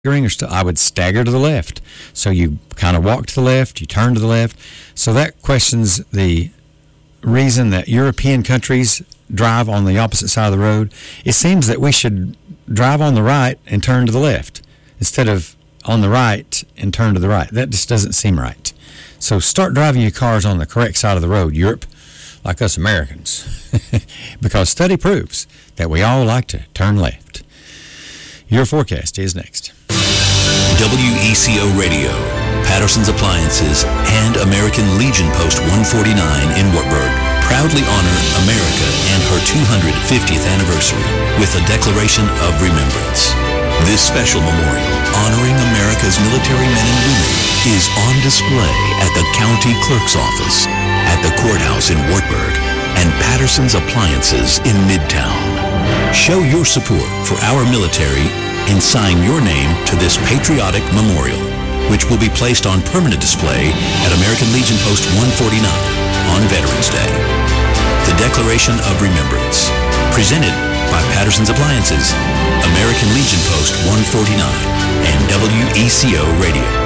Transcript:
or I would stagger to the left. So you kind of walk to the left, you turn to the left. So that questions the reason that European countries drive on the opposite side of the road. It seems that we should drive on the right and turn to the left instead of on the right and turn to the right. That just doesn't seem right. So start driving your cars on the correct side of the road, Europe, like us Americans, because study proves that we all like to turn left. Your forecast is next. WECO Radio, Patterson's Appliances, and American Legion Post 149 in Wartburg proudly honor America and her 250th anniversary with a declaration of remembrance. This special memorial honoring America's military men and women is on display at the County Clerk's Office, at the Courthouse in Wartburg, and Patterson's Appliances in Midtown. Show your support for our military and sign your name to this patriotic memorial, which will be placed on permanent display at American Legion Post 149 on Veterans Day. The Declaration of Remembrance, presented by Patterson's Appliances, American Legion Post 149, and WECO Radio.